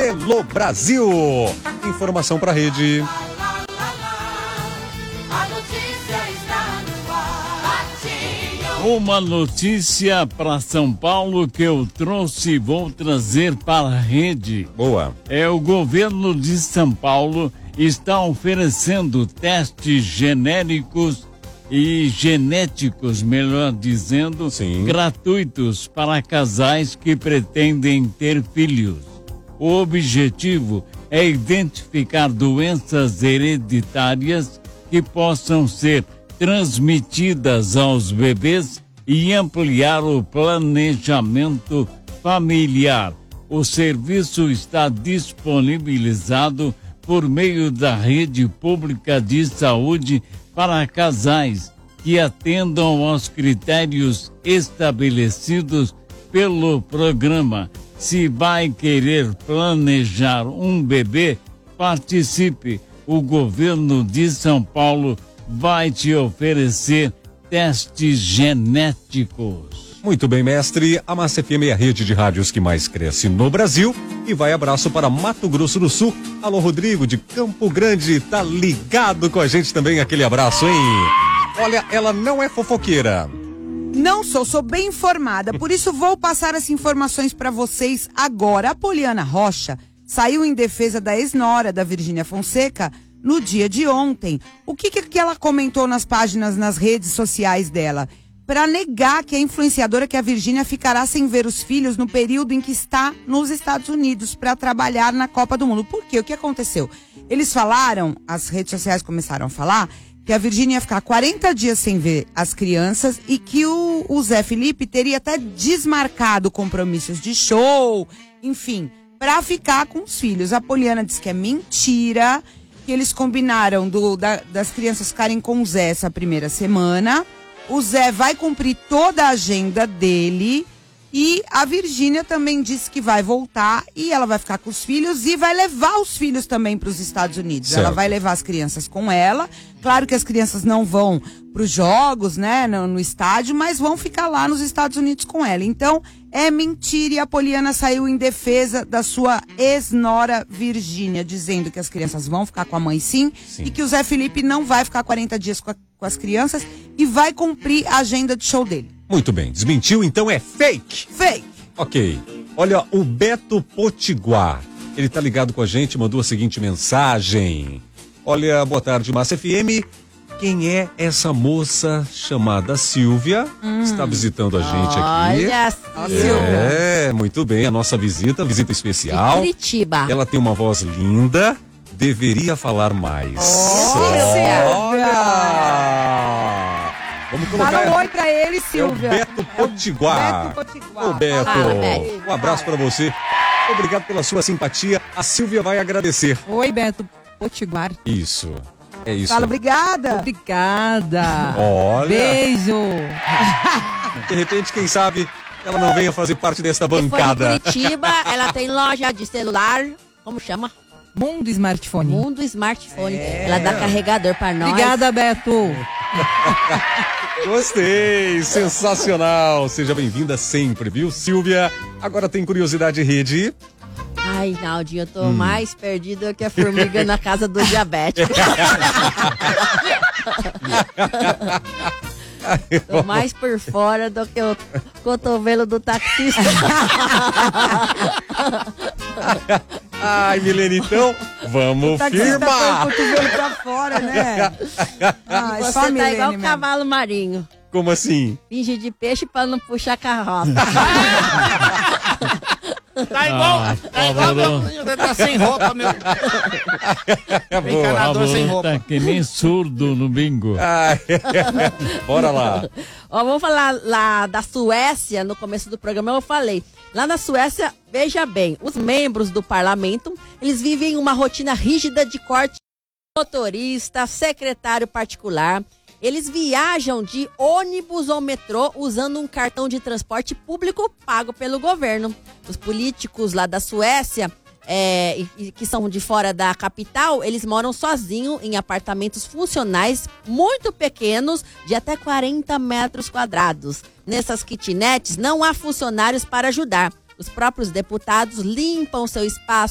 pelo Brasil. Informação para a rede. Uma notícia para São Paulo que eu trouxe e vou trazer para a rede. Boa. O governo de São Paulo está oferecendo testes genéricos e genéticos, melhor dizendo, sim, gratuitos para casais que pretendem ter filhos. O objetivo é identificar doenças hereditárias que possam ser transmitidas aos bebês e ampliar o planejamento familiar. O serviço está disponibilizado por meio da rede pública de saúde para casais que atendam aos critérios estabelecidos pelo programa. Se vai querer planejar um bebê, participe. O governo de São Paulo vai te oferecer testes genéticos. Muito bem, mestre. A Massa FM é a rede de rádios que mais cresce no Brasil. E vai abraço para Mato Grosso do Sul. Alô, Rodrigo de Campo Grande, tá ligado com a gente também. Aquele abraço, hein? Olha, ela não é fofoqueira. Não sou bem informada. Por isso vou passar as informações para vocês agora. A Poliana Rocha saiu em defesa da ex-nora da Virgínia Fonseca no dia de ontem. O que ela comentou nas páginas, nas redes sociais dela? Para negar que a influenciadora, que a Virgínia, ficará sem ver os filhos no período em que está nos Estados Unidos para trabalhar na Copa do Mundo. Por quê? O que aconteceu? Eles falaram, as redes sociais começaram a falar, que a Virgínia ia ficar 40 dias sem ver as crianças e que o Zé Felipe teria até desmarcado compromissos de show, enfim, para ficar com os filhos. A Poliana disse que é mentira, que eles combinaram das crianças ficarem com o Zé essa primeira semana. O Zé vai cumprir toda a agenda dele e a Virgínia também disse que vai voltar e ela vai ficar com os filhos e vai levar os filhos também para os Estados Unidos. Certo. Ela vai levar as crianças com ela. Claro que as crianças não vão para os jogos, né, no estádio, mas vão ficar lá nos Estados Unidos com ela. Então, é mentira, e a Poliana saiu em defesa da sua ex-nora Virgínia, dizendo que as crianças vão ficar com a mãe sim. E que o Zé Felipe não vai ficar 40 dias com as crianças e vai cumprir a agenda de show dele. Muito bem, desmentiu, então é fake. Fake. Ok. Olha, o Beto Potiguar, ele tá ligado com a gente, mandou a seguinte mensagem. Olha, boa tarde, Massa FM. Quem é essa moça chamada Silvia? Está visitando a gente aqui. Olha, Silvia. Muito bem, a nossa visita especial. De Curitiba. Ela tem uma voz linda, deveria falar mais. Olha! Vamos colocar. Fala um oi pra ele, Silvia. É o Beto Potiguar. Beto Potiguar. Ô, Beto, Beto. um abraço pra você. Obrigado pela sua simpatia. A Silvia vai agradecer. Oi, Beto Potiguar. Isso. É isso. Fala, obrigada. Obrigada. Olha. Beijo. De repente, quem sabe, ela não venha fazer parte desta bancada. Em Curitiba, ela tem loja de celular, como chama? Mundo Smartphone. Mundo Smartphone. Ela dá carregador pra nós. Obrigada, Beto. Gostei, sensacional. Seja bem-vinda sempre, viu, Silvia? Agora tem curiosidade rede. Ai, Naldinho, eu tô mais perdida que a formiga na casa do diabético. Tô mais por fora do que o cotovelo do taxista. Ai, Milene, então, vamos firmar. O cotovelo pra fora, né? Ai, Você só tá Milene igual mesmo. cavalo marinho. Como assim? Finge de peixe pra não puxar carroça. Tá igual meu, tá sem roupa, meu. Encanador sem roupa. Tá que nem surdo no bingo. Ai, bora lá. Ó, vamos falar lá da Suécia. No começo do programa eu falei. Lá na Suécia, veja bem, os membros do parlamento, eles vivem uma rotina rígida de corte motorista, secretário particular. Eles viajam de ônibus ou metrô usando um cartão de transporte público pago pelo governo. Os políticos lá da Suécia, que são de fora da capital, eles moram sozinhos em apartamentos funcionais muito pequenos, de até 40 metros quadrados. Nessas kitnets não há funcionários para ajudar. Os próprios deputados limpam seu espaço